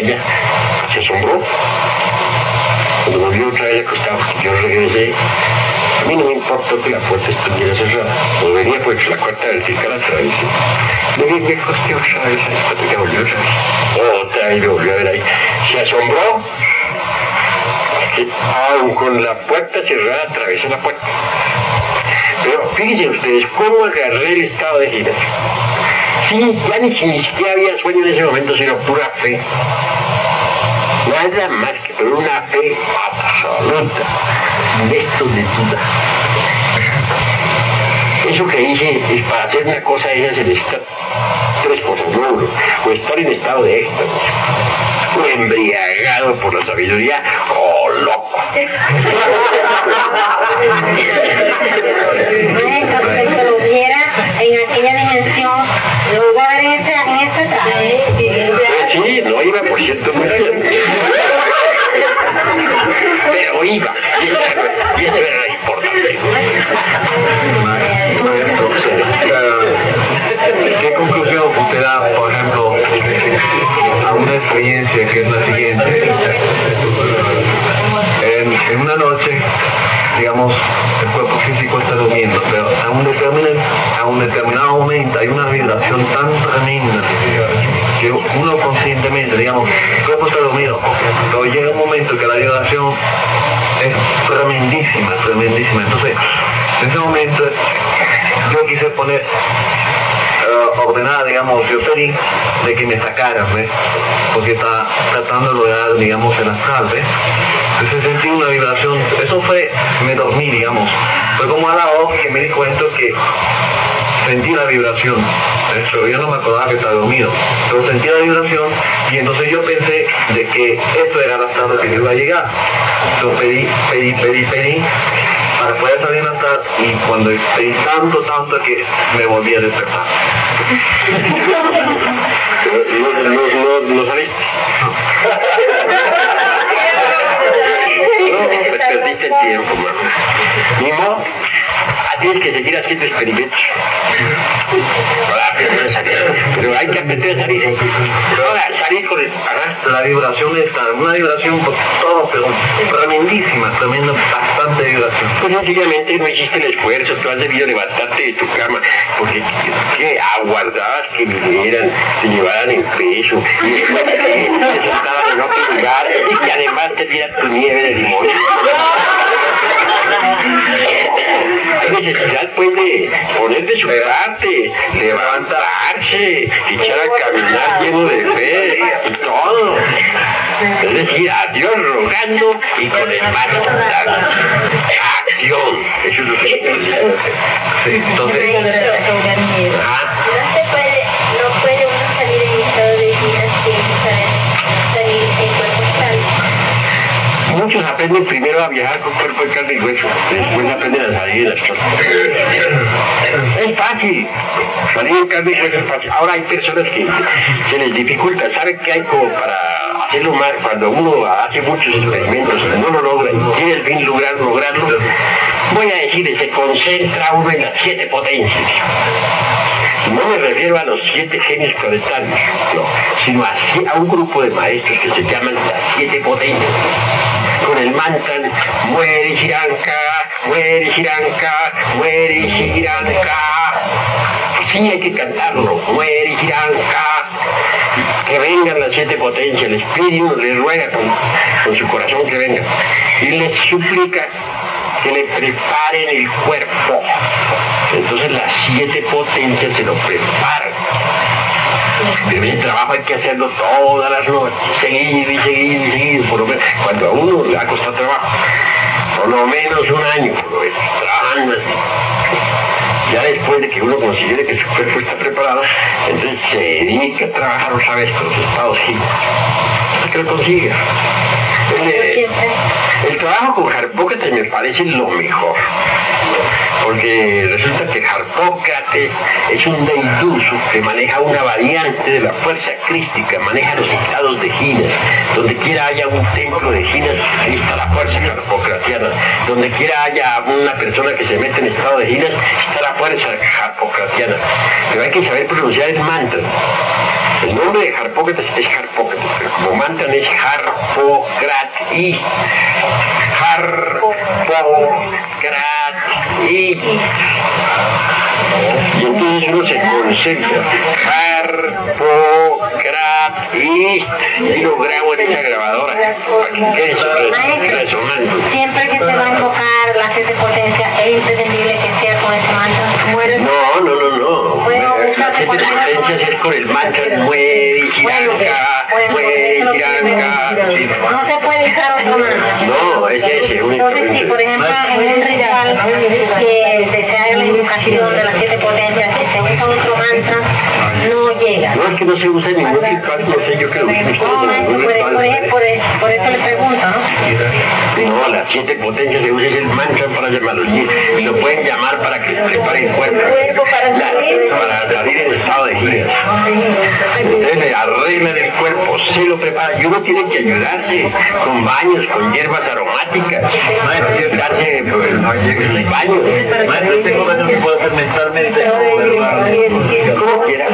ella se asombró. Cuando volvió otra vez acostado, yo regresé. A mí no me importó que la puerta estuviera cerrada. Volvería pues la cuarta vertical a través. Me acosté otra vez ahí, cuando ya volvió otra vez. Otra vez me volvió a ver ahí. Se asombró. Que aún con la puerta cerrada atravesó la puerta. Pero fíjense ustedes cómo agarré el estado de giras. Sí, ya ni siquiera había sueño en ese momento, sino pura fe. Nada más que por una fe absoluta, sin esto de duda. Eso que hice es para hacer una cosa de esas se necesita tres cosas, no uno, o estar en estado de éxtasis, o embriagado por la sabiduría, o loco. Que lo viera en aquella dimensión, lo iba a ver en esta tarde. Sí, no iba, por cierto, muy bien. Pero iba, y eso era importante. ¿Qué conclusión usted da, por ejemplo, a una experiencia que es la siguiente? En una noche, digamos, el cuerpo físico está durmiendo, pero a un determinado momento hay una vibración tan tremenda que uno conscientemente, digamos, el cuerpo está dormido, pero llega un momento que la vibración es tremendísima. Entonces, en ese momento yo quise poner ordenada, digamos, yo pedí de que me sacaran, ¿ves? Porque está tratando de lograr, digamos, el astral, ¿ves? Entonces sentí una vibración, eso fue, me dormí, digamos, fue como a la hora que me di cuenta que sentí la vibración, pero yo no me acordaba que estaba dormido, pero sentí la vibración y entonces yo pensé de que eso era el astral que yo iba a llegar. Entonces pedí para poder salir en astral y cuando pedí tanto que me volví a despertar. ¿No saliste? No, pues perdiste el tiempo, mano. Ni modo. Tienes que seguir haciendo experimentos. Pero hay que aprender a salir. Ahora, salir con el... La vibración está, una vibración por todo, pero tremenda, bastante vibración. Pues sencillamente no hiciste el esfuerzo, tú has debido levantarte de tu cama, porque ¿qué? Aguardabas que vinieran, te llevaran en peso, y después te sentaban en otro lugar, y que además te dieran tu nieve de limón. Hay necesidad pues de poner de su parte, levantarse, echar a caminar lleno de fe y todo. Es decir, a Dios rogando y con el mar dando. Acción. Eso es lo que quiero decir. Sí, entonces... No puede uno salir en estado de vida sin salir en cuerpo astral. Muchos aprenden primero a viajar con cuerpo de carne y hueso, después aprenden a salir de las cosas. Es fácil, salir en carne y hueso es fácil. Ahora hay personas que se les dificulta, ¿saben qué hay como para hacerlo más? Cuando uno hace muchos experimentos y no lo logra y tiene el fin lograrlo, voy a decirles, se concentra uno en las 7 potencias. No me refiero a los 7 genios planetarios, no, sino a un grupo de maestros que se llaman las 7 potencias. Con el mantra, muere Shiranka, muere Shiranka, muere Shiranka. Sí hay que cantarlo, muere Shiranka. Que vengan las 7 potencias, les pide uno, les ruega con su corazón que vengan. Y les suplica que le preparen el cuerpo. Entonces las 7 potencias se lo preparan. Pero ese trabajo hay que hacerlo todas las noches, seguido, por lo menos, cuando a uno le ha costado trabajo, por lo menos un año, por lo menos, trabajando así. Ya después de que uno considere que su cuerpo está preparado, entonces se dedica a trabajar otra vez con los estados gímicos, hasta que lo consiga. El trabajo con Harpócrates me parece lo mejor, porque resulta que Harpócrates es un deiduso que maneja una variante de la fuerza crística, maneja los estados de Ginas. Donde quiera haya un templo de Ginas, ahí está la fuerza harpocratiana. Donde quiera haya una persona que se mete en estado de Ginas, está la fuerza harpocratiana. Pero hay que saber pronunciar el mantra. El nombre de Harpócrates es Harpócrates, pero como mantra es Harpócratis. Harpócratis. Y entonces uno se concentra. Harpócratis. Y lo grabo en esa grabadora para que quede resonando. Siempre que se va a invocar la 7 potencia, es imprescindible que sea con ese mantra. No. La 7 potencias es con el mantra muere Shiranga. No se puede usar otro mantra. No, es ese. Entonces, si por ejemplo en un ritual que desea la invocación de las 7 potencias, si se usa otro mantra, no llega. No, es que no se usa en ningún ritual, no sé yo que lo usen ustedes en ningún ritual. Por eso le pregunto, ¿no? No, las 7 potencias se usa el mantra para llamarlos. Y lo pueden llamar para que se prepare el cuerpo. Para salir en estado de guía. Ustedes le arreglan el cuerpo, se lo preparan. Y uno tiene que ayudarse con baños, con hierbas aromáticas. Darse en el baño. Maestro, ¿este corazón se puede hacer mentalmente? Como quiera.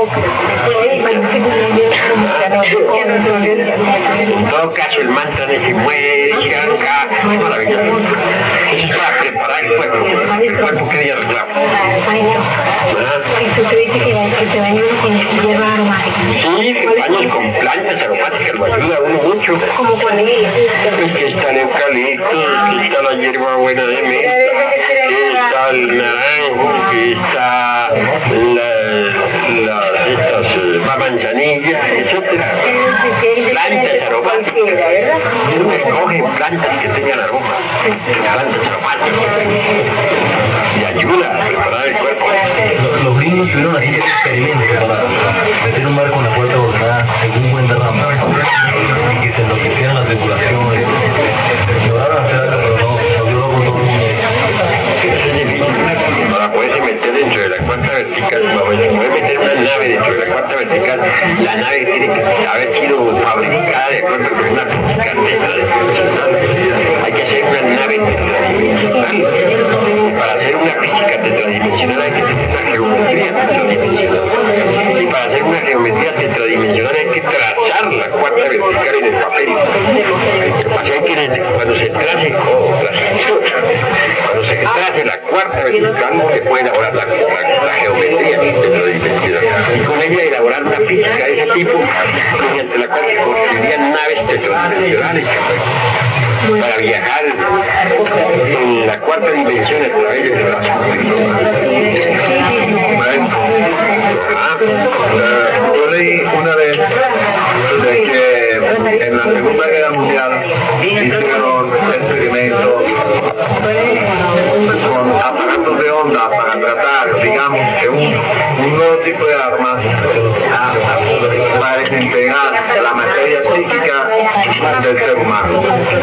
En todo caso, el mantra de se muere, Shiranga, maravilloso. Eso es para preparar el cuerpo quede arreglado. Usted dice que se baña uno con hierba aromática. Sí, baños con plantas aromáticas lo ayuda a uno mucho. Como con ella. Es que está el eucalipto, que está la hierba buena de menta, que está el naranjo, que está la manzanilla, etcétera. Plantas aromáticas. Uno escoge plantas que tengan aroma. Plantas aromáticas. Y ayuda a preparar el cuerpo. Los gringos tuvieron así experimentos para meter un barco en la puerta ordenada según buen derrama y que se enloquecieran las tripulaciones. Lograron hacer algo, pero no dio loco todo el mundo. Eso es difícil. Para poderse meter dentro de la cuarta vertical, para poder meter una nave dentro de la cuarta vertical, la nave tiene que haber sido fabricada de acuerdo con una física tetradimensional. Hay que hacer una nave tetradimensional. Y para hacer una física tetradimensional hay que tener una geometría tetradimensional. Y para hacer una geometría tetradimensional hay que trazar la cuarta vertical en el papel. Así hay que, cuando se trace, cuando se trace la cuarta vertical, se puede elaborar la geometría tetradimensional. Y con ella elaborar una física de ese tipo, mediante la cual se construirían naves tetradimensionales para viajar en la cuarta dimensión a través del espacio. Yo leí una vez de que en la Segunda Guerra Mundial hicieron experimentos con aparatos de onda para tratar, digamos, que un nuevo tipo de armas para desintegrar la materia psíquica del ser humano.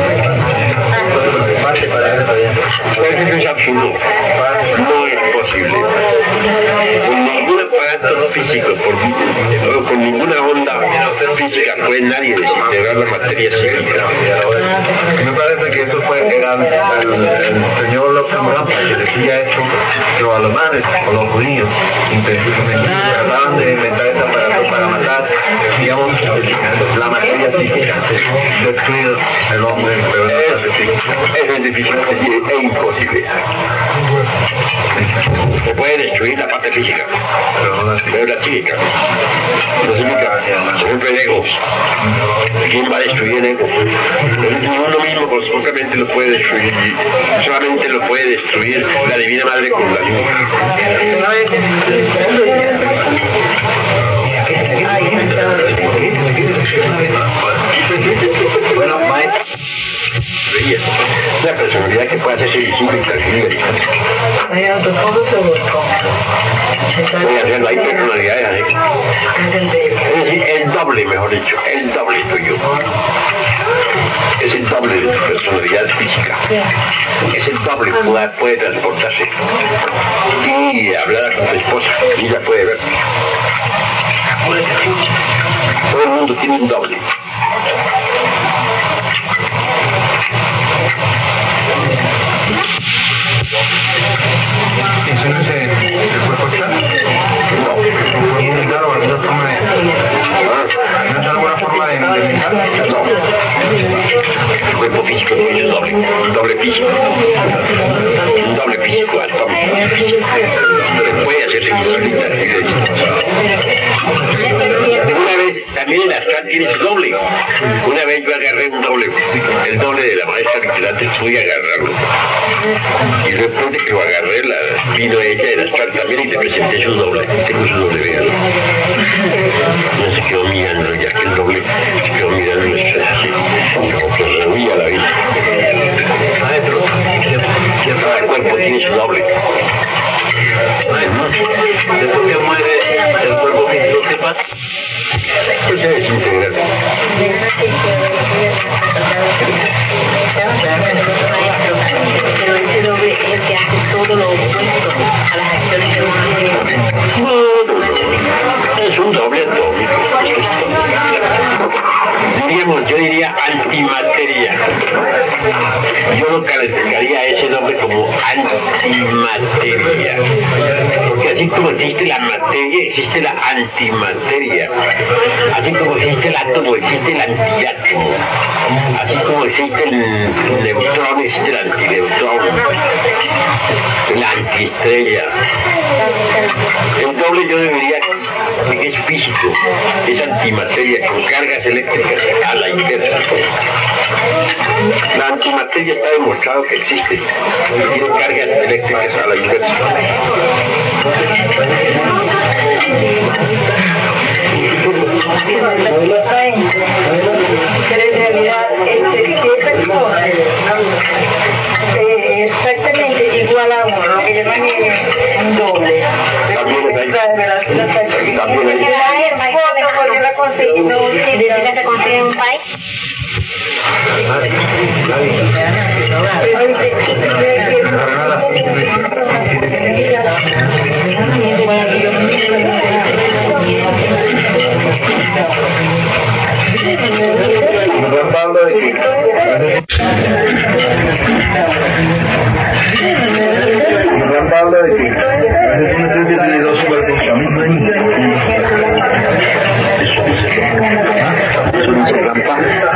Eso es absurdo. No es posible. Con ningún aparato físico, con ninguna onda física puede nadie desintegrar la materia psíquica. Me parece que eso fue el señor Luxemburgo que decía eso, que los alemanes o los judíos trataban de inventar ese aparato para matar, digamos, la materia psíquica, destruir el hombre, pero no es difícil, es imposible. Se puede destruir la parte física, pero la psíquica. La psíquica, por ejemplo, el ego. ¿Quién va a destruir el ego? Uno mismo propiamente lo puede destruir, solamente lo puede destruir la Divina Madre con la ayuda. Bueno, una personalidad que puede hacerse visible y tangible. Voy a hacer la hiperpersonalidad, es decir, el doble, mejor dicho, el doble tuyo. Es el doble de tu personalidad física. Es el doble, puede transportarse y hablar con tu esposa y ella puede ver. Todo el mundo tiene un doble. ¿Entonces el cuerpo está? No. Y claro, no toma No. El cuerpo físico tiene su doble. Un doble físico. Un doble físico, atómico. Se puede hacer sexualidad. Una vez, también el astral tiene su doble. Una vez yo agarré un doble, el doble de la maestra vigilante, fui a agarrarlo. Y después de que lo agarré, vino ella del astral también y le presenté su doble. Tengo su doble, vean. No se quedó mirando, ya que el doble se quedó mirando así, como que rehuía la vida. Maestro, cada cuerpo tiene su doble. Después que muere el cuerpo físico, ¿qué pasa? Pues se desintegra. Pero ese doble es el que hace todo lo opuesto a las acciones que uno hace. Es un doble atómico. Diríamos, yo diría antimateria. Yo lo calificaría a ese nombre como antimateria. Porque así como existe la materia, existe la antimateria. Así como existe el átomo, existe el antiátomo. Así como existe el neutrón, existe el antineutrón. La antiestrella. El doble yo debería, que es físico, es antimateria con cargas eléctricas a la inversa. La antimateria está demostrado que existe, tiene cargas eléctricas a la inversa. Pero en realidad exactamente igual a uno, lo que llaman un doble. También hay. Porque la conseguí, ¿decirle que consigue un país? Nos habla de que tiene dos cuerpos. Eso no se trampa.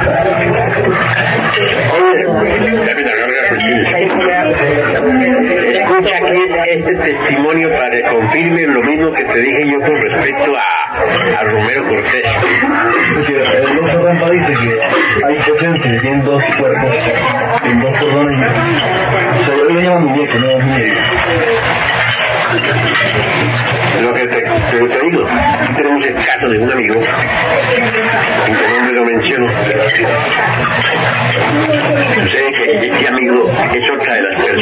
Escucha aquí este testimonio para que confirme lo mismo que te dije yo con respecto a Romero Cortés. El Oso Rampa dice que hay personas que tienen dos cuerpos, en dos cordones. Se lo llaman muñeco, no es muñeco. Lo que te digo, aquí tenemos el caso de un amigo, cuyo nombre lo menciono. Sucede que este amigo es otra de las personas